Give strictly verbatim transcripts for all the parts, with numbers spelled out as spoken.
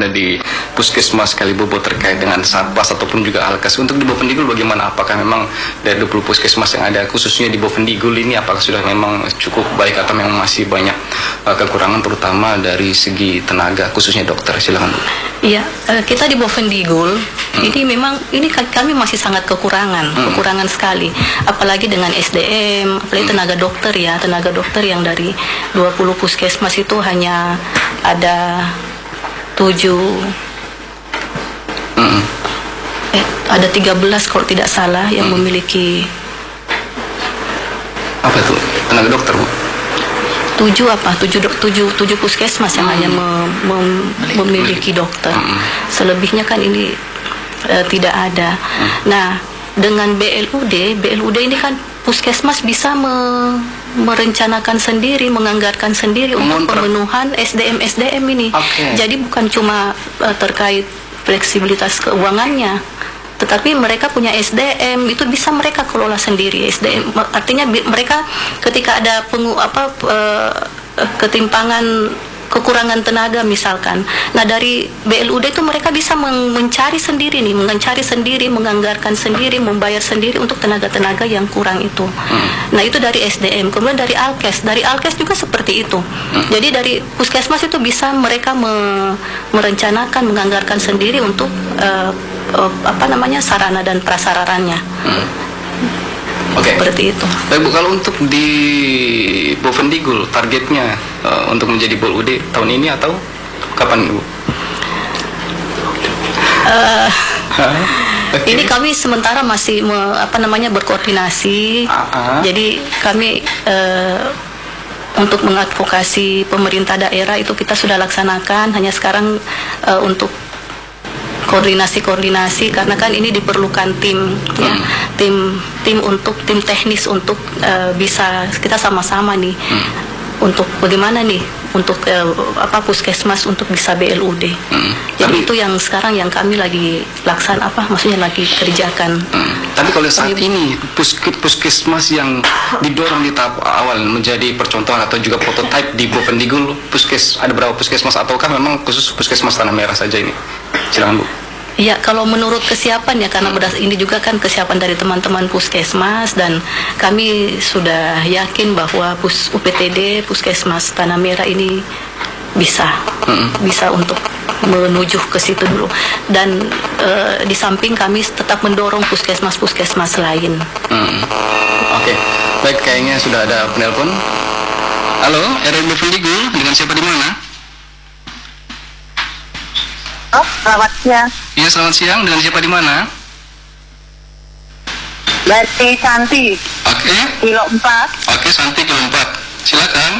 ada di Puskesmas Kalibobo terkait dengan Satpas ataupun juga Alkes. Untuk di Bovendigul bagaimana? Apakah memang dari dua puluh puskesmas yang ada khususnya di Bovendigul ini apakah sudah memang cukup baik atau memang masih banyak uh, kekurangan terutama dari segi tenaga khususnya dokter? Silakan Bu. Iya, uh, kita di Bovendigul hmm. ini memang ini kami masih sangat kekurangan, hmm. kekurangan sekali. Apalagi dengan S D M, apalagi hmm. tenaga dokter ya, tenaga dokter yang dari dua puluh puskesmas itu hanya ada tujuh hmm. eh, ada tiga belas kalau tidak salah yang hmm. memiliki apa itu tenaga dokter Bu? tujuh apa tujuh tujuh tujuh puskesmas yang hmm. hanya mem, mem, memiliki dokter. Hmm. Selebihnya kan ini uh, tidak ada. Hmm. Nah, dengan B L U D, B L U D ini kan puskesmas bisa me, merencanakan sendiri, menganggarkan sendiri untuk pemenuhan S D M S D M ini. Okay. Jadi bukan cuma uh, terkait fleksibilitas keuangannya, tetapi mereka punya S D M itu bisa mereka kelola sendiri. S D M artinya mereka ketika ada pengu, apa uh, ketimpangan kekurangan tenaga misalkan. Nah, dari B L U D itu mereka bisa men mencari sendiri nih, mencari sendiri, menganggarkan sendiri, membayar sendiri untuk tenaga-tenaga yang kurang itu. Hmm. Nah, itu dari S D M. Kemudian dari Alkes, dari Alkes juga seperti itu. Hmm. Jadi dari puskesmas itu bisa mereka me merencanakan, menganggarkan sendiri untuk uh, uh, apa namanya sarana dan prasarannya. Hmm. Oke. Okay. Seperti itu. Baik Bu, kalau untuk di Bovendigul targetnya uh, untuk menjadi B L U D tahun ini atau kapan Bu? Uh, okay. Ini kami sementara masih me, apa namanya berkoordinasi. Uh-huh. Jadi kami uh, untuk mengadvokasi pemerintah daerah itu kita sudah laksanakan. Hanya sekarang uh, untuk koordinasi-koordinasi karena kan ini diperlukan tim ya, hmm. tim tim untuk tim teknis untuk uh, bisa kita sama-sama nih hmm. untuk bagaimana nih untuk uh, apa puskesmas untuk bisa B L U D. Hmm. Jadi tapi, itu yang sekarang yang kami lagi laksan apa maksudnya lagi kerjakan. Hmm. Tapi kalau saat ini puskes, puskesmas yang didorong di tahap awal menjadi percontohan atau juga prototipe di Bovendigul, puskes ada berapa puskesmas ataukah memang khusus puskesmas Tanah Merah saja ini? Silakan Bu. Ya, kalau menurut kesiapan ya, karena berdas ini juga kan kesiapan dari teman-teman puskesmas dan kami sudah yakin bahwa pus, U P T D Puskesmas Tanah Merah ini bisa, mm-hmm. bisa untuk menuju ke situ dulu. Dan e, di samping kami tetap mendorong puskesmas-puskesmas lain. Mm. Oke, okay. Baik, kayaknya sudah ada penelpon. Halo, R R Bovendigul, dengan siapa di mana? Oh, selamat siang. Iya, selamat siang. Dengan siapa di mana? Dari Santi. Oke. Okay. Kilo empat. Oke, okay, Santi kilo empat. Silakan.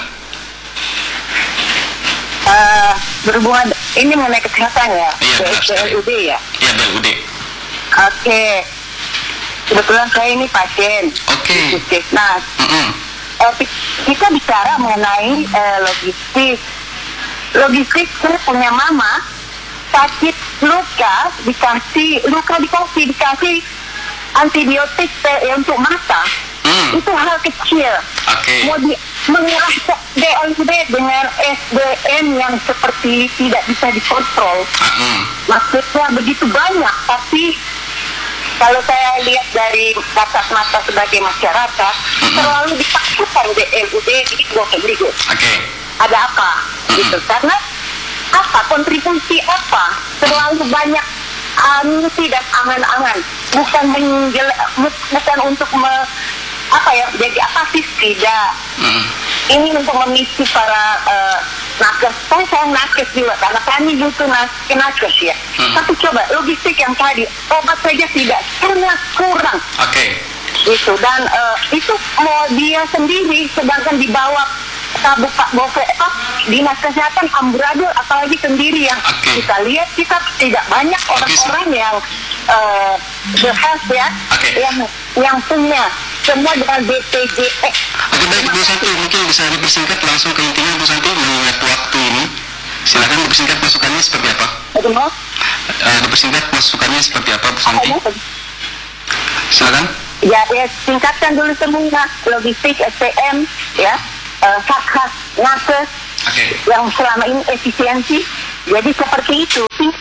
Uh, berhubungan ini mengenai kesehatan ya. Iya, benar sekali. B L U D ya. Iya, B L U D. Oke. Okay. Kebetulan saya ini pasien. Oke. Okay. Nah, mm-hmm. uh, kita bicara mengenai uh, logistik. Logistik saya punya mama. Sakit luka dikasih luka dikasih dikasih antibiotik eh, untuk mata. Hmm. Itu hal kecil. Okay. Mau di, menguras B L U D dengan S D M yang seperti tidak bisa dikontrol. Hmm. Maksudnya begitu banyak, tapi kalau saya lihat dari kasat mata sebagai masyarakat, hmm. terlalu dipaksakan B L U D di Bovendigul. Okay. Ada apa? Hmm. Gitu karena apa kontribusi apa terlalu banyak amunisi dan angan-angan bukan menjel, bukan untuk me, apa ya jadi apatis tidak mm. ini untuk memicu para uh, nakes. Saya sayang nakes juga karena kami butuh nakes ya. Mm. Tapi coba logistik yang tadi obat saja tidak sangat kurang. Oke. Okay. Gitu dan uh, itu mau dia sendiri sedangkan di bawah Kabupaten Bove, eh, dinas kesehatan amburadul apalagi sendiri yang okay. kita lihat kita tidak banyak orang-orang okay, yang uh, berhealth ya okay. yang yang punya semua dengan B P J S. Oke, baik Bu Santi, mungkin bisa dipersingkat langsung ke intinya Bu Santi mengingat waktu ini. Silakan dipersingkat masukannya seperti apa? Bagaimana? Uh, dipersingkat masukannya seperti apa Bu Santi? Silakan. Ya, ya singkatkan dulu semua logistik S P M ya. Hak-hak uh, nakes okay. yang selama ini efisiensi. Jadi seperti itu.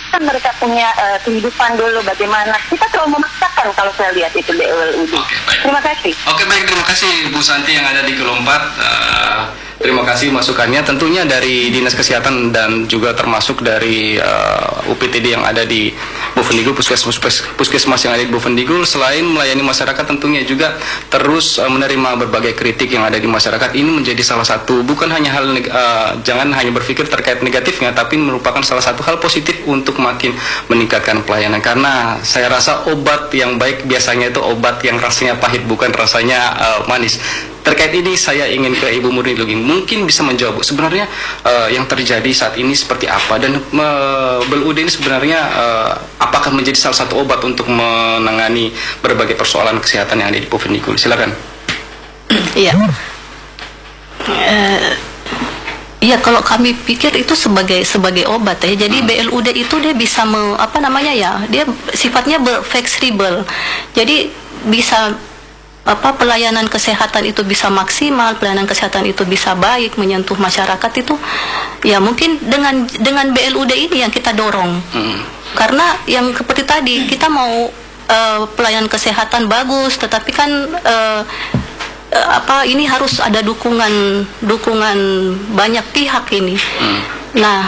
kan mereka punya uh, kehidupan dulu bagaimana. Kita terlalu memaksakan kalau saya lihat itu B L U D. Oke, baik. Terima kasih. Oke, baik, terima kasih Bu Santi yang ada di Kelompat. Uh, terima kasih masukannya. Tentunya dari Dinas Kesehatan dan juga termasuk dari uh, U P T D yang ada di Bovendigul, puskesmas, puskesmas yang ada di Bovendigul, selain melayani masyarakat tentunya juga terus uh, menerima berbagai kritik yang ada di masyarakat. Ini menjadi salah satu, bukan hanya hal uh, jangan hanya berpikir terkait negatifnya, tapi merupakan salah satu hal positif untuk makin meningkatkan pelayanan. Karena saya rasa obat yang baik biasanya itu obat yang rasanya pahit, bukan rasanya uh, manis. Terkait ini saya ingin ke Ibu Murni Luging, mungkin bisa menjawab sebenarnya uh, yang terjadi saat ini seperti apa, dan uh, B L U D ini sebenarnya uh, apakah menjadi salah satu obat untuk menangani berbagai persoalan kesehatan yang ada di Bovendigul. Silakan. Iya. Uh, Iya, kalau kami pikir itu sebagai sebagai obat ya. Jadi hmm. B L U D itu dia bisa me, apa namanya ya? Dia sifatnya fleksibel. Jadi bisa apa pelayanan kesehatan itu bisa maksimal, pelayanan kesehatan itu bisa baik, menyentuh masyarakat itu ya mungkin dengan dengan B L U D ini yang kita dorong. Hmm. Karena yang seperti tadi kita mau uh, pelayanan kesehatan bagus, tetapi kan uh, uh, apa ini harus ada dukungan dukungan banyak pihak ini. Hmm. Nah,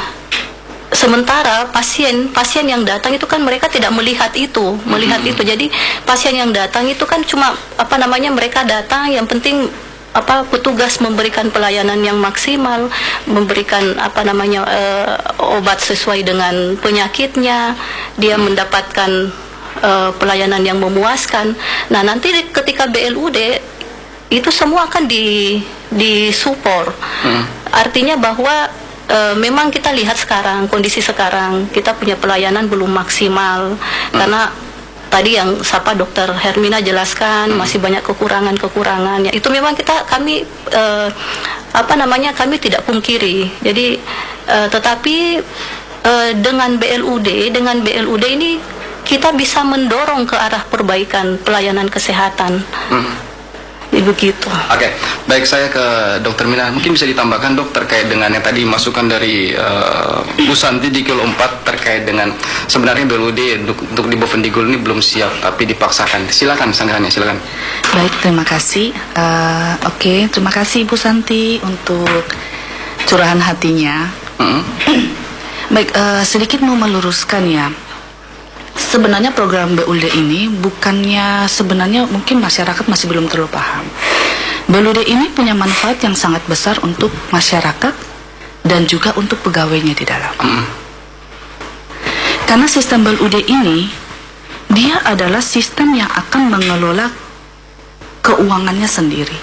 sementara pasien pasien yang datang itu kan mereka tidak melihat itu melihat mm-hmm. itu. Jadi pasien yang datang itu kan cuma apa namanya mereka datang, yang penting apa petugas memberikan pelayanan yang maksimal, memberikan apa namanya uh, obat sesuai dengan penyakitnya, dia mm-hmm. mendapatkan uh, pelayanan yang memuaskan. Nah, nanti ketika B L U D itu semua akan di di support. Mm-hmm. Artinya bahwa Uh, memang kita lihat sekarang, kondisi sekarang kita punya pelayanan belum maksimal hmm. karena tadi yang Sapa Dokter Hermina jelaskan hmm. masih banyak kekurangan-kekurangan. Ya, itu memang kita kami uh, apa namanya kami tidak pungkiri. Jadi uh, tetapi uh, dengan B L U D dengan B L U D ini kita bisa mendorong ke arah perbaikan pelayanan kesehatan. Hmm. Begitu. Oke, okay. Baik, saya ke Dokter Mina. Mungkin bisa ditambahkan dok terkait dengan yang tadi masukan dari uh, Bu Santi di Kilo empat terkait dengan sebenarnya B L U D untuk, untuk di Bovendigul ini belum siap tapi dipaksakan. Silakan sanggahannya, silakan. Baik, terima kasih. Uh, Oke, okay. Terima kasih Bu Santi untuk curahan hatinya. Mm-hmm. Baik, uh, sedikit mau meluruskan ya. Sebenarnya program B L U D ini bukannya sebenarnya mungkin masyarakat masih belum terlalu paham. B L U D ini punya manfaat yang sangat besar untuk masyarakat dan juga untuk pegawainya di dalam. Mm. Karena sistem B L U D ini dia adalah sistem yang akan mengelola keuangannya sendiri.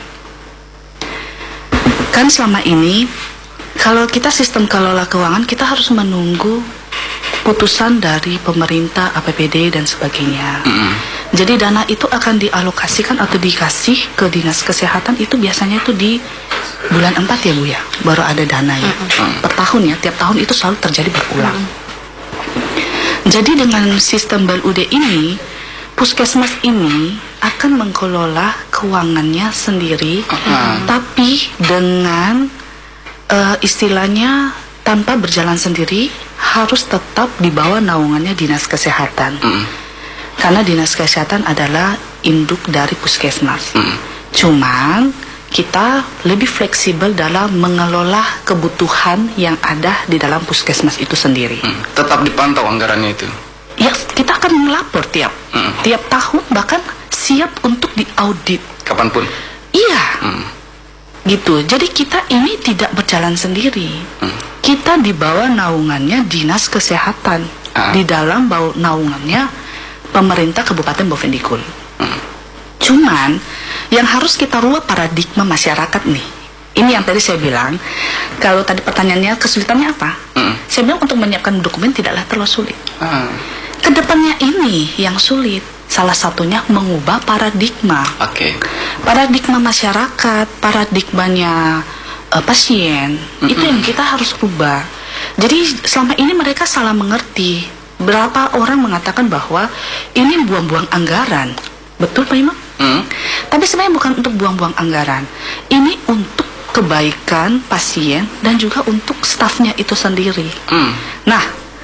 Kan selama ini kalau kita sistem kelola keuangan kita harus menunggu putusan dari pemerintah, A P B D dan sebagainya. Mm-hmm. Jadi dana itu akan dialokasikan atau dikasih ke Dinas Kesehatan itu biasanya itu di bulan empat ya Bu ya, baru ada dana ya. Mm-hmm. Per tahun ya, tiap tahun itu selalu terjadi berulang. Mm-hmm. Jadi dengan sistem B L U D ini, puskesmas ini akan mengelola keuangannya sendiri, mm-hmm. tapi dengan uh, istilahnya tanpa berjalan sendiri, harus tetap di bawah naungannya Dinas Kesehatan. Mm. Karena Dinas Kesehatan adalah induk dari puskesmas. Mm. Cuman kita lebih fleksibel dalam mengelola kebutuhan yang ada di dalam puskesmas itu sendiri. Mm. Tetap dipantau anggarannya itu? Ya, kita akan melapor tiap mm. tiap tahun, bahkan siap untuk diaudit kapanpun. Iya. Mm. Gitu. Jadi kita ini tidak berjalan sendiri. Hmm. Kita di bawah naungannya Dinas Kesehatan, ah. di dalam bawah naungannya pemerintah Kabupaten Bovendigul. Hmm. Cuman yang harus kita rubah paradigma masyarakat nih. Ini yang tadi saya bilang, kalau tadi pertanyaannya kesulitannya apa? Hmm. Saya bilang untuk menyiapkan dokumen tidaklah terlalu sulit. Ah. Kedepannya ini yang sulit. Salah satunya mengubah paradigma. Oke. Okay. Paradigma masyarakat, paradigmanya uh, pasien, mm-hmm. itu yang kita harus rubah. Jadi selama ini mereka salah mengerti. Berapa orang mengatakan bahwa ini buang-buang anggaran. Betul Pak Imam? Mm. Tapi sebenarnya bukan untuk buang-buang anggaran. Ini untuk kebaikan pasien dan juga untuk stafnya itu sendiri. Mm. Nah,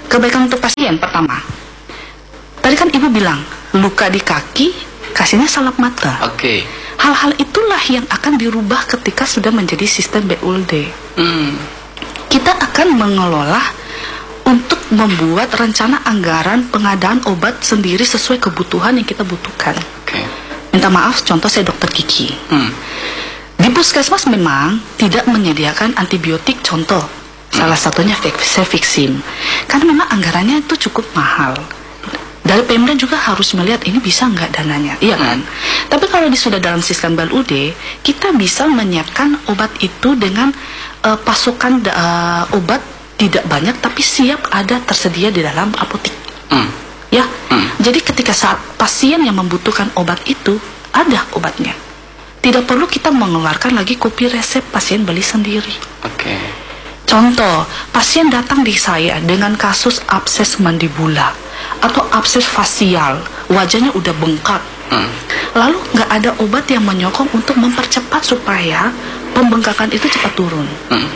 kebaikan untuk pasien pertama. Tadi kan ibu bilang luka di kaki, kasihnya salep mata. Oke. Okay. Hal-hal itulah yang akan dirubah ketika sudah menjadi sistem B U L D. Hmm. Kita akan mengelola untuk membuat rencana anggaran pengadaan obat sendiri sesuai kebutuhan yang kita butuhkan. Oke. Okay. Minta maaf, contoh saya dokter gigi. Hmm. Di puskesmas memang tidak menyediakan antibiotik, contoh hmm. salah satunya Cefixim, karena memang anggarannya itu cukup mahal. Dari Pemda juga harus melihat ini bisa nggak dananya, iya kan? Hmm. Tapi kalau di sudah dalam sistem B U L D, kita bisa menyiapkan obat itu dengan uh, pasokan uh, obat tidak banyak, tapi siap ada tersedia di dalam apotek. Hmm. Ya, hmm. jadi ketika saat pasien yang membutuhkan obat itu ada obatnya, tidak perlu kita mengeluarkan lagi kopi resep, pasien beli sendiri. Oke. Okay. Contoh, pasien datang di saya dengan kasus abses mandibula atau abses fasial, wajahnya udah bengkak. Hmm. Lalu nggak ada obat yang menyokong untuk mempercepat supaya pembengkakan itu cepat turun. Hmm.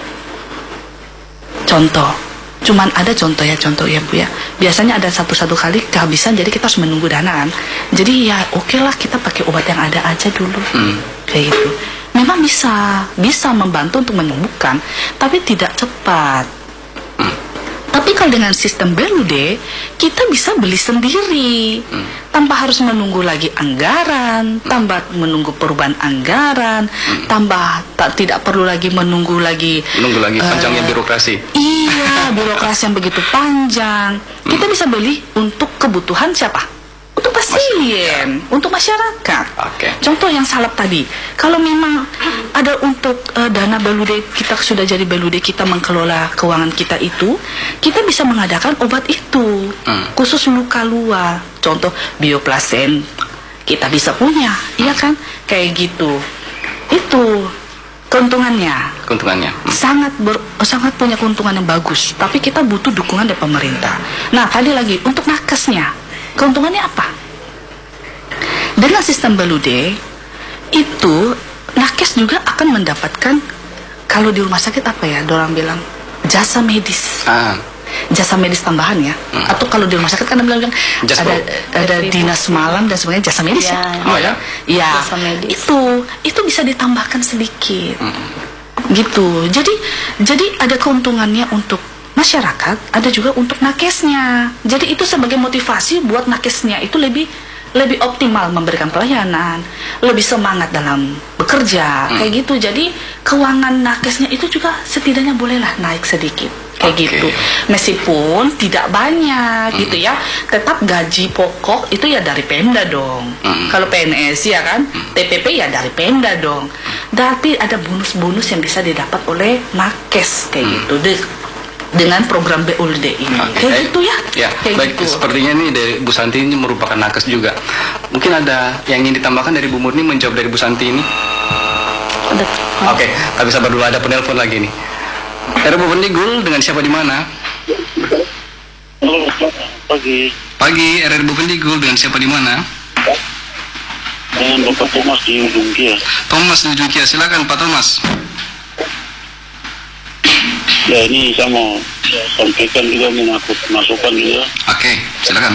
Contoh, cuman ada contoh ya, contoh ya Bu ya. Biasanya ada satu-satu kali kehabisan, jadi kita harus menunggu dana kan. Jadi ya oke okay lah kita pakai obat yang ada aja dulu, hmm. kayak gitu. Memang bisa, bisa membantu untuk menyembuhkan, tapi tidak cepat. Hmm. Tapi kalau dengan sistem B U L D, kita bisa beli sendiri, hmm. tanpa harus menunggu lagi anggaran, hmm. tanpa menunggu perubahan anggaran, hmm. tambah tak tidak perlu lagi menunggu lagi. Menunggu lagi panjangnya uh, birokrasi. Iya, birokrasi yang begitu panjang. Hmm. Kita bisa beli untuk kebutuhan siapa? Untuk pasien, masyarakat. Untuk masyarakat. Okay. Contoh yang salep tadi, kalau memang ada untuk uh, dana B U L D, kita sudah jadi B U L D, kita mengelola keuangan kita itu, kita bisa mengadakan obat itu, hmm. khusus luka luar. Contoh Bioplasen, kita bisa punya, iya kan? Kayak gitu. Itu keuntungannya. Keuntungannya. Hmm. Sangat ber, sangat punya keuntungan yang bagus. Tapi kita butuh dukungan dari pemerintah. Nah, tadi lagi untuk nakesnya. Keuntungannya apa? Dengan sistem B U L D itu nakes juga akan mendapatkan, kalau di rumah sakit apa ya, orang bilang jasa medis, ah. jasa medis tambahan ya, hmm. atau kalau di rumah sakit kan bilang Just ada ada dinas malam dan sebagainya, jasa medis ya, ya. Oh, ya? Ya, itu itu bisa ditambahkan sedikit, hmm. gitu. Jadi jadi ada keuntungannya untuk masyarakat, ada juga untuk nakesnya. Jadi itu sebagai motivasi buat nakesnya itu lebih lebih optimal memberikan pelayanan, lebih semangat dalam bekerja, hmm. kayak gitu. Jadi keuangan nakesnya itu juga setidaknya bolehlah naik sedikit, kayak okay. gitu. Meskipun tidak banyak, hmm. gitu ya. Tetap gaji pokok itu ya dari Pemda dong. Hmm. Kalau P N S ya kan, hmm. T P P ya dari Pemda dong. Tapi ada bonus-bonus yang bisa didapat oleh nakes, kayak hmm. gitu. De dengan program B U L D ini, okay. kayak gitu ya, ya kayak baik, gitu. Sepertinya nih dari Bu Santi ini merupakan nakes juga. Mungkin ada yang ingin ditambahkan dari Bu Murni menjawab dari Bu Santi ini? Oke, okay. Tapi sabar dulu, ada penelpon lagi nih. R R Bovendigul, dengan siapa di mana? Halo, pagi. Pagi, R R Bovendigul, dengan siapa di mana? Dengan Bapak Thomas di Ujung Kia. Thomas di Ujung Kia, silakan Pak Thomas. Ya, ini saya mau sampaikan juga, mau masukan juga. Oke, okay, silakan.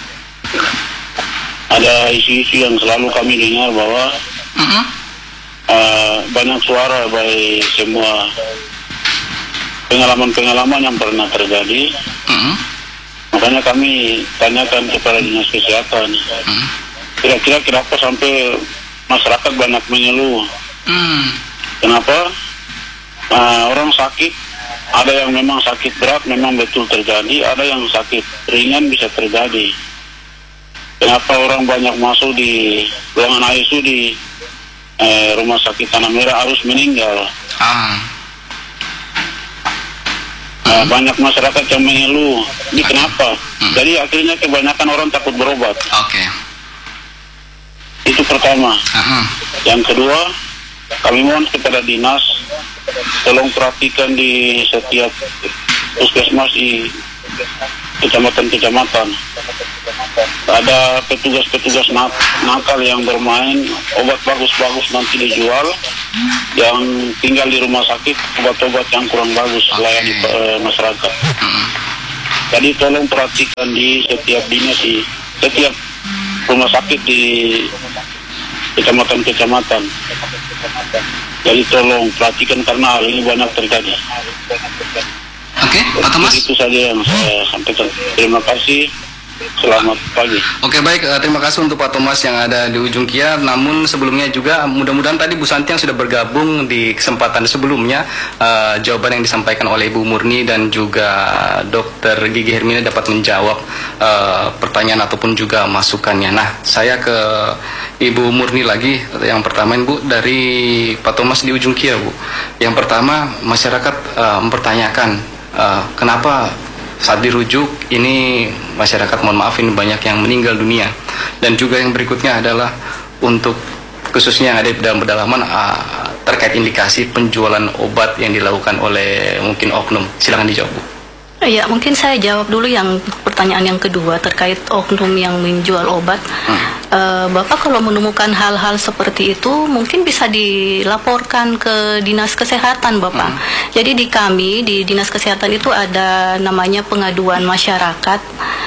Ada isu-isu yang selalu kami dengar bahwa uh-huh. uh, banyak suara baik semua pengalaman-pengalaman yang pernah terjadi. Uh-huh. Makanya kami tanyakan kepada Dinas Kesehatan. Uh-huh. Kira-kira kenapa sampai masyarakat banyak mengeluh? Uh-huh. Kenapa uh, orang sakit? Ada yang memang sakit berat, memang betul terjadi. Ada yang sakit ringan bisa terjadi. Kenapa orang banyak masuk di ruangan I C U di eh, rumah sakit Tanah Merah harus meninggal? Ah. Nah, banyak masyarakat yang mengeluh. Ini kenapa? Hmm. Jadi akhirnya kebanyakan orang takut berobat. Oke. Okay. Itu pertama. Uh-huh. Yang kedua, kami mohon kepada dinas, tolong perhatikan di setiap puskesmas di kecamatan-kecamatan. Ada petugas-petugas nak nakal yang bermain, obat bagus-bagus nanti dijual, yang tinggal di rumah sakit obat-obat yang kurang bagus, okay. layani uh, masyarakat. Jadi tolong perhatikan di setiap dinas, di setiap rumah sakit di kecamatan-kecamatan. Jadi tolong perhatikan karena hal ini banyak terjadi. Oke, Pak Thomas. Itu saja yang saya sampaikan. Terima kasih. Selamat pagi. Oke, baik, uh, terima kasih untuk Pak Thomas yang ada di ujung kia. Namun sebelumnya juga mudah-mudahan tadi Bu Santi yang sudah bergabung di kesempatan sebelumnya, uh, jawaban yang disampaikan oleh Ibu Murni dan juga Dokter Gigi Hermina dapat menjawab uh, pertanyaan ataupun juga masukannya. Nah, saya ke Ibu Murni lagi. Yang pertama, Bu, dari Pak Thomas di ujung kia, Bu. Yang pertama, masyarakat uh, mempertanyakan uh, kenapa saat dirujuk ini masyarakat, mohon maaf, ini banyak yang meninggal dunia. Dan juga yang berikutnya adalah untuk khususnya yang ada di dalam pedalaman uh, terkait indikasi penjualan obat yang dilakukan oleh mungkin oknum. Silakan dijawab, Bu. Ya, mungkin saya jawab dulu yang pertanyaan yang kedua terkait oknum yang menjual obat. Hmm. Uh, Bapak kalau menemukan hal-hal seperti itu mungkin bisa dilaporkan ke Dinas Kesehatan, Bapak. Hmm. Jadi di kami di Dinas Kesehatan itu ada namanya pengaduan masyarakat.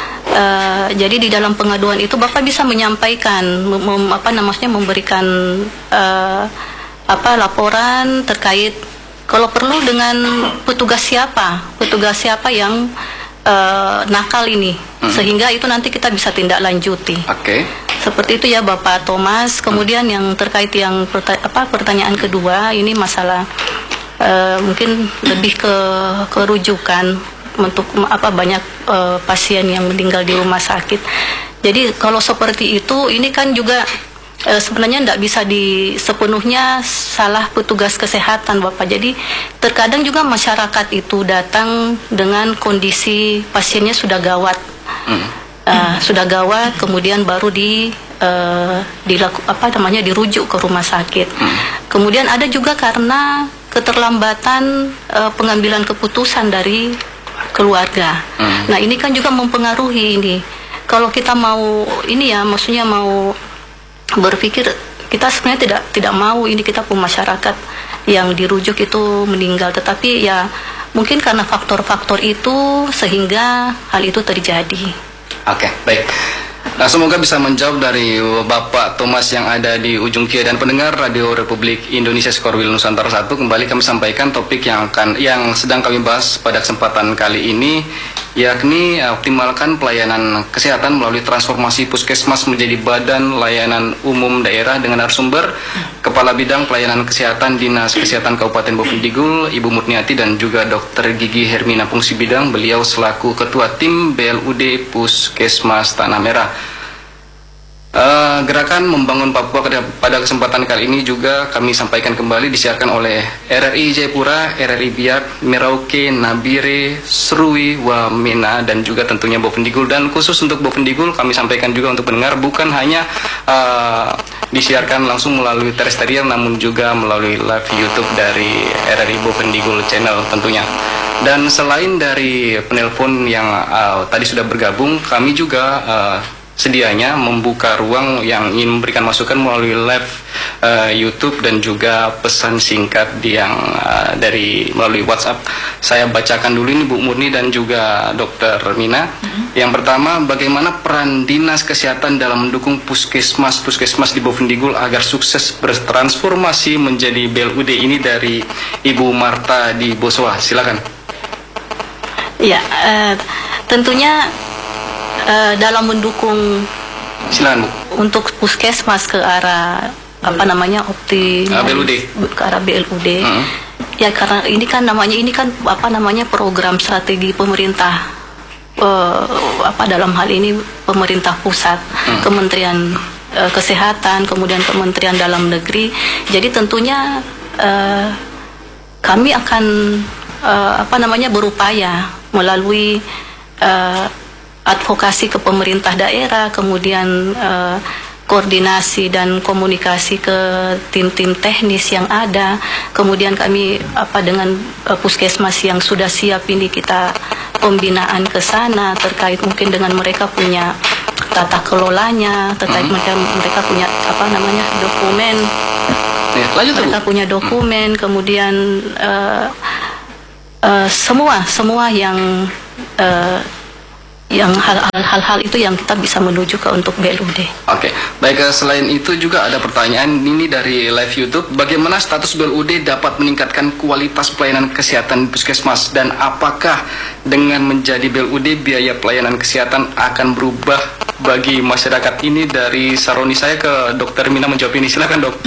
Uh, jadi di dalam pengaduan itu Bapak bisa menyampaikan, mem, apa namanya, memberikan uh, apa laporan terkait. Kalau perlu dengan petugas siapa, petugas siapa yang uh, nakal ini, hmm. sehingga itu nanti kita bisa tindak lanjuti. Oke. Okay. Seperti itu ya Bapak Thomas. Kemudian hmm. yang terkait yang perta apa pertanyaan kedua, ini masalah uh, mungkin lebih ke kerujukan untuk apa banyak uh, pasien yang meninggal di rumah sakit. Jadi kalau seperti itu, ini kan juga E, sebenarnya tidak bisa di sepenuhnya salah petugas kesehatan, Bapak. Jadi terkadang juga masyarakat itu datang dengan kondisi pasiennya sudah gawat, mm. uh, sudah gawat, kemudian baru di uh, dilaku, apa namanya dirujuk ke rumah sakit. Mm. Kemudian ada juga karena keterlambatan uh, pengambilan keputusan dari keluarga. Mm. Nah ini kan juga mempengaruhi ini. Kalau kita mau ini ya, maksudnya mau berpikir, kita sebenarnya tidak tidak mau ini kita pun masyarakat yang dirujuk itu meninggal, tetapi ya mungkin karena faktor-faktor itu sehingga hal itu terjadi. Oke, baik. Nah, semoga bisa menjawab dari Bapak Thomas yang ada di ujung kia. Dan pendengar Radio Republik Indonesia Skorwil Nusantara satu, kembali kami sampaikan topik yang akan yang sedang kami bahas pada kesempatan kali ini, yakni optimalkan pelayanan kesehatan melalui transformasi puskesmas menjadi badan layanan umum daerah dengan narasumber Kepala Bidang Pelayanan Kesehatan Dinas Kesehatan Kabupaten Bovendigul, Ibu Murniati, dan juga Dokter Gigi Hermina Fungsi Bidang. Beliau selaku Ketua Tim B L U D Puskesmas Tanah Merah. Uh, gerakan Membangun Papua pada kesempatan kali ini juga kami sampaikan kembali disiarkan oleh R R I Jayapura, R R I Biak, Merauke, Nabire, Serui, Wamena, dan juga tentunya Bovendigul. Dan khusus untuk Bovendigul kami sampaikan juga untuk pendengar, bukan hanya uh, disiarkan langsung melalui terestrial, namun juga melalui live YouTube dari R R I Bovendigul Channel tentunya. Dan selain dari penelpon yang uh, tadi sudah bergabung, kami juga uh, sedianya membuka ruang yang ingin memberikan masukan melalui live uh, YouTube dan juga pesan singkat yang uh, dari melalui WhatsApp. Saya bacakan dulu ini Bu Murni dan juga Dokter Mina. Mm-hmm. Yang pertama, bagaimana peran Dinas Kesehatan dalam mendukung puskesmas-puskesmas di Bovendigul agar sukses bertransformasi menjadi B L U D, ini dari Ibu Marta di Bosowa. Silakan. Ya, uh, tentunya Uh, dalam mendukung Silakan, Bu. Untuk puskesmas ke arah apa namanya optimal, uh, B L U D, ke arah B L U D, uh-huh. ya karena ini kan namanya ini kan apa namanya program strategi pemerintah, uh, apa dalam hal ini pemerintah pusat, uh-huh. Kementerian uh, Kesehatan, kemudian Kementerian Dalam Negeri. Jadi tentunya uh, kami akan uh, apa namanya berupaya melalui uh, advokasi ke pemerintah daerah, kemudian uh, koordinasi dan komunikasi ke tim-tim teknis yang ada, kemudian kami apa dengan uh, puskesmas yang sudah siap ini kita pembinaan ke sana terkait mungkin dengan mereka punya tata kelolanya, terkait hmm. mereka mereka punya apa namanya dokumen, ya, lanjut, mereka Bu. punya dokumen, kemudian uh, uh, semua semua yang uh, yang hal-hal itu yang kita bisa menuju ke untuk B L U D. Oke, baik. Selain itu juga ada pertanyaan ini dari live YouTube. Bagaimana status B L U D dapat meningkatkan kualitas pelayanan kesehatan puskesmas, dan apakah dengan menjadi B L U D biaya pelayanan kesehatan akan berubah bagi masyarakat ini? Dari Saroni saya ke Dokter Mina menjawab ini. Silakan, Dok.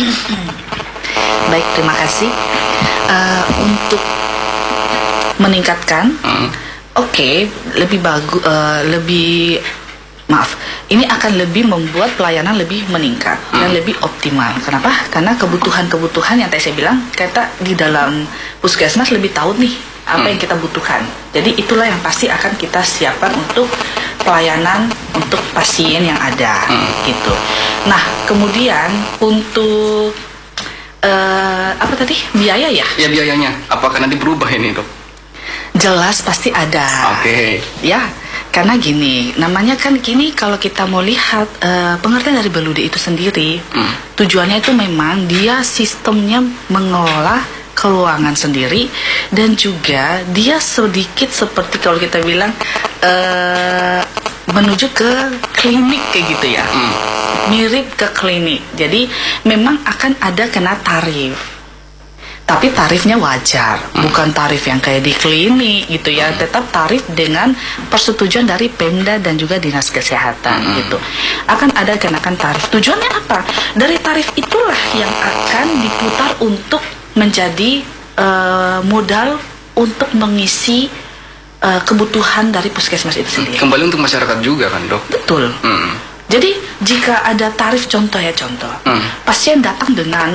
Baik, terima kasih. Uh, untuk meningkatkan. Hmm. Oke, okay, lebih bagus, uh, lebih maaf. Ini akan lebih membuat pelayanan lebih meningkat hmm. dan lebih optimal. Kenapa? Karena kebutuhan-kebutuhan yang tadi saya bilang, kita di dalam puskesmas lebih tahu nih apa hmm. yang kita butuhkan. Jadi itulah yang pasti akan kita siapkan untuk pelayanan untuk pasien yang ada, hmm. gitu. Nah, kemudian untuk uh, apa tadi, biaya ya? Ya, biayanya. Apakah nanti berubah ini, Dok? Jelas pasti ada. Oke. Okay. Ya, karena gini, namanya kan gini, kalau kita mau lihat uh, pengertian dari B L U D itu sendiri, hmm. tujuannya itu memang dia sistemnya mengelola keuangan sendiri, dan juga dia sedikit seperti kalau kita bilang uh, menuju ke klinik kayak gitu ya, hmm. mirip ke klinik. Jadi memang akan ada kena tarif. Tapi tarifnya wajar, hmm. bukan tarif yang kayak di klinik gitu ya, hmm. tetap tarif dengan persetujuan dari Pemda dan juga Dinas Kesehatan hmm. gitu. Akan ada kenakan tarif. Tujuannya apa? Dari tarif itulah yang akan diputar untuk menjadi uh, modal untuk mengisi uh, kebutuhan dari puskesmas itu sendiri. Kembali untuk masyarakat juga kan, Dok? Betul. Hmm. Jadi jika ada tarif, contoh ya contoh, hmm. pasien datang dengan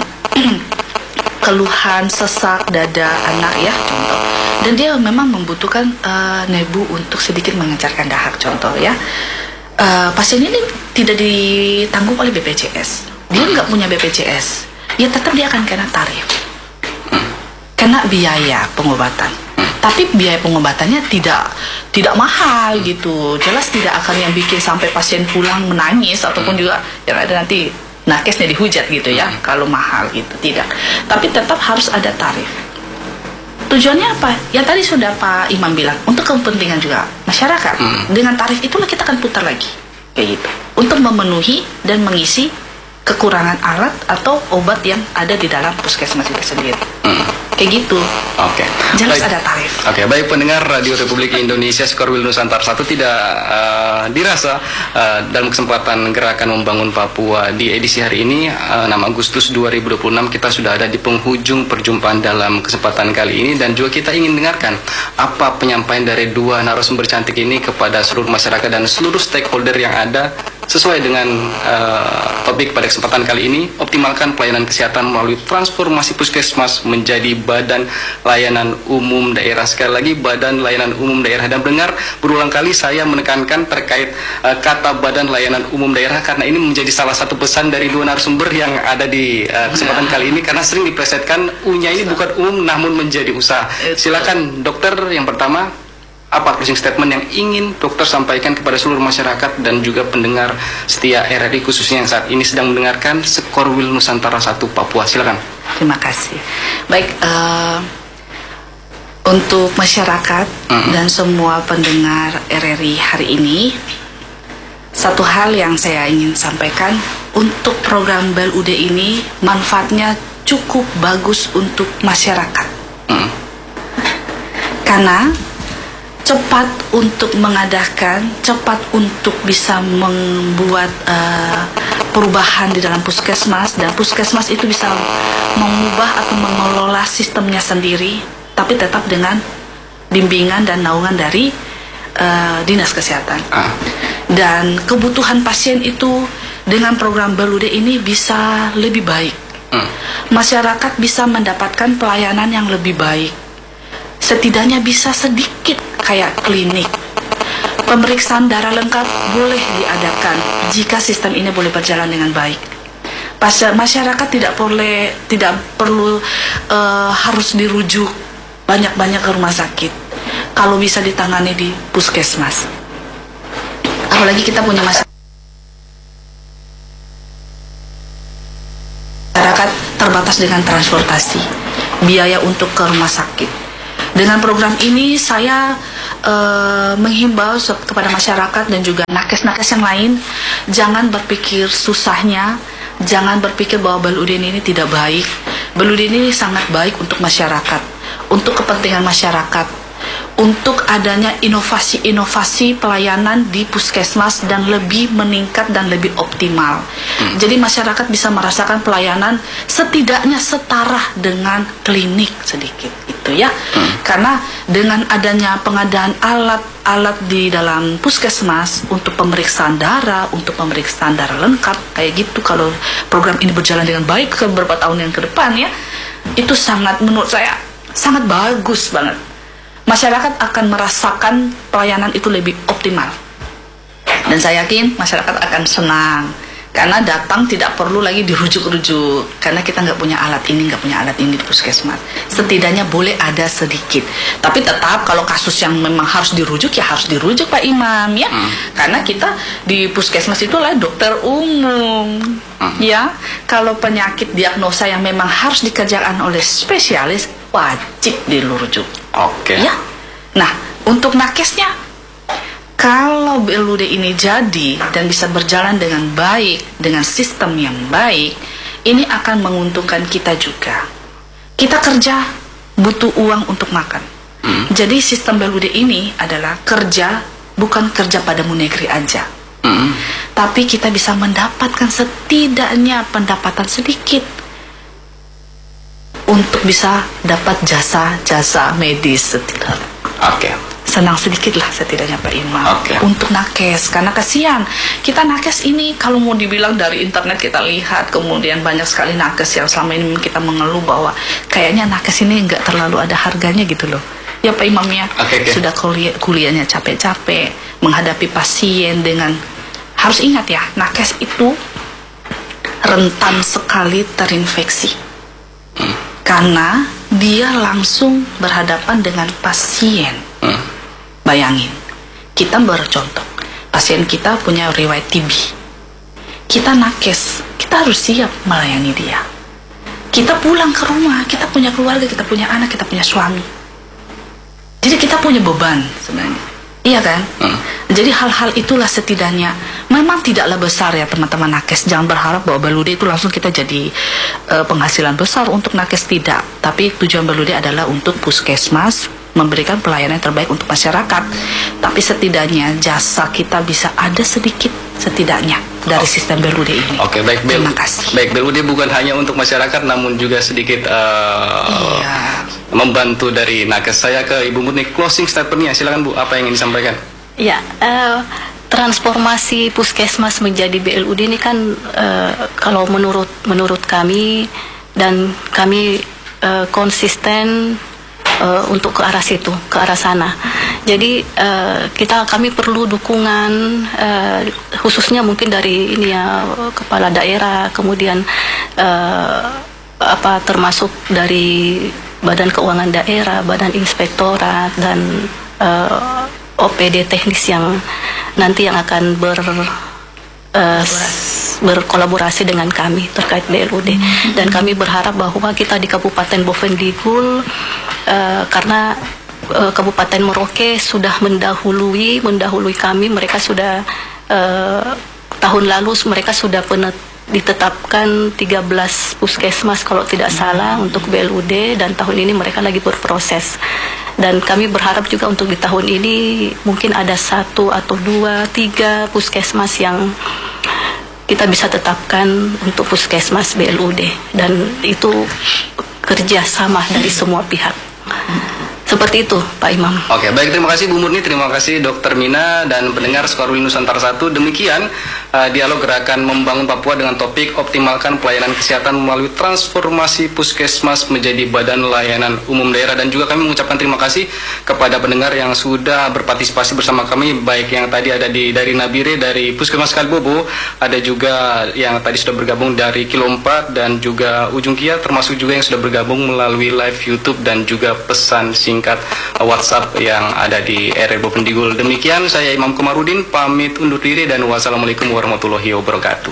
keluhan sesak dada anak ya contoh, dan dia memang membutuhkan uh, nebu untuk sedikit mengencarkan dahak contoh ya, uh, pasien ini tidak ditanggung oleh B P J S, dia nggak punya B P J S, ya tetap dia akan kena tarif, kena biaya pengobatan, tapi biaya pengobatannya tidak tidak mahal gitu, jelas tidak akan yang bikin sampai pasien pulang menangis ataupun juga yang ada nanti nakesnya dihujat gitu ya, hmm. kalau mahal gitu, tidak. Tapi tetap harus ada tarif. Tujuannya apa? Ya tadi sudah Pak Imam bilang, untuk kepentingan juga masyarakat. Hmm. Dengan tarif itulah kita akan putar lagi, kayak gitu, untuk memenuhi dan mengisi kekurangan alat atau obat yang ada di dalam puskesmas itu sendiri. Hmm. Kayak gitu. Oke. Okay. Jelas baik. Ada tarif. Oke, okay. Baik pendengar Radio Republik Indonesia, Skorwil Nusantara satu tidak uh, dirasa uh, dalam kesempatan gerakan membangun Papua di edisi hari ini uh, enam Agustus dua ribu dua puluh enam kita sudah ada di penghujung perjumpaan dalam kesempatan kali ini, dan juga kita ingin dengarkan apa penyampaian dari dua narasumber cantik ini kepada seluruh masyarakat dan seluruh stakeholder yang ada sesuai dengan uh, topik pada kesempatan kali ini, optimalkan pelayanan kesehatan melalui transformasi puskesmas menjadi Badan Layanan Umum Daerah. Sekali lagi, Badan Layanan Umum Daerah. Dan benar, berulang kali saya menekankan terkait uh, kata Badan Layanan Umum Daerah, karena ini menjadi salah satu pesan dari dua narasumber yang ada di uh, kesempatan kali ini, karena sering diplesetkan U-nya ini bukan umum namun menjadi usaha. Silakan dokter, yang pertama, apa closing statement yang ingin dokter sampaikan kepada seluruh masyarakat dan juga pendengar setia R R I, khususnya yang saat ini sedang mendengarkan Skorwil Nusantara satu Papua. Silakan. Terima kasih. Baik, uh, untuk masyarakat mm-hmm. dan semua pendengar R R I hari ini, satu hal yang saya ingin sampaikan, untuk program B L U D ini manfaatnya cukup bagus untuk masyarakat. Mm. Karena cepat untuk mengadakan, cepat untuk bisa membuat uh, perubahan di dalam puskesmas, dan puskesmas itu bisa mengubah atau mengelola sistemnya sendiri, tapi tetap dengan bimbingan dan naungan dari uh, Dinas Kesehatan. Ah. Dan kebutuhan pasien itu dengan program B L U D ini bisa lebih baik. Hmm. Masyarakat bisa mendapatkan pelayanan yang lebih baik. Setidaknya bisa sedikit kayak klinik. Pemeriksaan darah lengkap boleh diadakan jika sistem ini boleh berjalan dengan baik. Masyarakat tidak boleh, tidak perlu uh, harus dirujuk banyak-banyak ke rumah sakit. Kalau bisa ditangani di puskesmas. Apalagi kita punya masyarakat terbatas dengan transportasi, biaya untuk ke rumah sakit. Dengan program ini saya uh, menghimbau kepada masyarakat dan juga nakes-nakes yang lain, jangan berpikir susahnya, jangan berpikir bahwa Baludin ini tidak baik. Baludin ini sangat baik untuk masyarakat, untuk kepentingan masyarakat, untuk adanya inovasi-inovasi pelayanan di puskesmas dan lebih meningkat dan lebih optimal. Hmm. Jadi masyarakat bisa merasakan pelayanan setidaknya setara dengan klinik sedikit, itu ya. Hmm. Karena dengan adanya pengadaan alat-alat di dalam puskesmas untuk pemeriksaan darah, untuk pemeriksaan darah lengkap kayak gitu, kalau program ini berjalan dengan baik ke beberapa tahun yang ke depan ya, itu sangat, menurut saya sangat bagus banget. Masyarakat akan merasakan pelayanan itu lebih optimal. Dan saya yakin masyarakat akan senang. Karena datang tidak perlu lagi dirujuk-rujuk. Karena kita nggak punya alat ini, nggak punya alat ini di puskesmas. Setidaknya boleh ada sedikit. Tapi tetap kalau kasus yang memang harus dirujuk, ya harus dirujuk Pak Imam ya. Hmm. Karena kita di puskesmas itu adalah dokter umum. Hmm. Ya, kalau penyakit diagnosa yang memang harus dikerjakan oleh spesialis, wajib dirujuk. Oke. Ya. Nah, untuk nakesnya, kalau B L U D ini jadi dan bisa berjalan dengan baik, dengan sistem yang baik, ini akan menguntungkan kita juga. Kita kerja butuh uang untuk makan. Hmm. Jadi sistem B L U D ini adalah kerja, bukan kerja pada negeri aja. Hmm. Tapi kita bisa mendapatkan setidaknya pendapatan sedikit untuk bisa dapat jasa-jasa medis setidaknya. Oke. Okay. Senang sedikit lah setidaknya Pak Imam. Okay. Untuk nakes, karena kasihan kita nakes ini kalau mau dibilang dari internet kita lihat, kemudian banyak sekali nakes yang selama ini kita mengeluh bahwa kayaknya nakes ini nggak terlalu ada harganya gitu loh. Ya Pak Imam ya, okay, okay. Sudah kuliah, kuliahnya capek-capek, menghadapi pasien dengan, harus ingat ya, nakes itu rentan sekali terinfeksi. Hmm. Karena dia langsung berhadapan dengan pasien. Hmm. Bayangin, kita bercontoh, pasien kita punya riwayat T B. Kita nakes, kita harus siap melayani dia. Kita pulang ke rumah, kita punya keluarga, kita punya anak, kita punya suami. Jadi kita punya beban sebenarnya. Iya kan? Hmm. Jadi hal-hal itulah setidaknya memang tidaklah besar ya teman-teman nakes. Jangan berharap bahwa B L U D itu langsung kita jadi uh, penghasilan besar untuk nakes, tidak. Tapi tujuan B L U D adalah untuk puskesmas memberikan pelayanan yang terbaik untuk masyarakat. Tapi setidaknya jasa kita bisa ada sedikit setidaknya dari oh. sistem B L U D ini. Oke, baik. Terima kasih. Baik, B L U D bukan hanya untuk masyarakat, namun juga sedikit uh, iya. membantu dari nakes. Saya ke Ibu Murni, closing statementnya, silakan Bu, apa yang ingin disampaikan? Ya, uh, transformasi puskesmas menjadi B L U D ini kan uh, kalau menurut menurut kami dan kami uh, konsisten uh, untuk ke arah situ, ke arah sana. Jadi uh, kita kami perlu dukungan uh, khususnya mungkin dari ini ya kepala daerah, kemudian uh, apa termasuk dari Badan Keuangan Daerah, Badan Inspektorat dan uh, O P D teknis yang nanti yang akan ber uh, berkolaborasi dengan kami terkait B L U D. Mm-hmm. Dan kami berharap bahwa kita di Kabupaten Bovendigul uh, karena uh, Kabupaten Merauke sudah mendahului mendahului kami, mereka sudah uh, tahun lalu mereka sudah penet, ditetapkan tiga belas puskesmas kalau tidak salah mm-hmm. untuk B L U D, dan tahun ini mereka lagi berproses. Dan kami berharap juga untuk di tahun ini mungkin ada satu atau dua, tiga puskesmas yang kita bisa tetapkan untuk puskesmas B L U D. Dan itu kerjasama dari semua pihak. Seperti itu Pak Imam. Oke, baik, terima kasih Bu Murni, terima kasih Dokter Mina dan pendengar Sukaruli Nusantara satu. Demikian uh, dialog gerakan membangun Papua dengan topik optimalkan pelayanan kesehatan melalui transformasi puskesmas menjadi badan layanan umum daerah. Dan juga kami mengucapkan terima kasih kepada pendengar yang sudah berpartisipasi bersama kami, baik yang tadi ada di dari Nabire, dari Puskesmas Kalibobo, ada juga yang tadi sudah bergabung dari Kilo empat dan juga Ujung Kia, termasuk juga yang sudah bergabung melalui live YouTube dan juga pesan singkat WhatsApp yang ada di R R Bovendigul. Demikian saya Imam Komarudin pamit undur diri dan wassalamualaikum warahmatullahi wabarakatuh.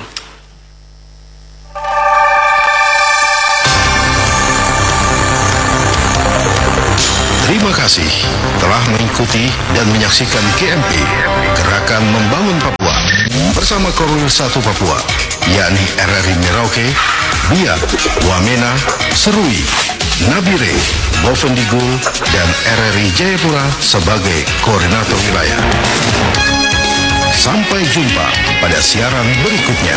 Terima kasih telah mengikuti dan menyaksikan G M P, Gerakan Membangun Papua, bersama Korwil satu Papua, yakni R R I Merauke, Biak, Wamena, Serui, Nabire, Bovendigul, dan R R I Jayapura sebagai koordinator wilayah. Sampai jumpa pada siaran berikutnya.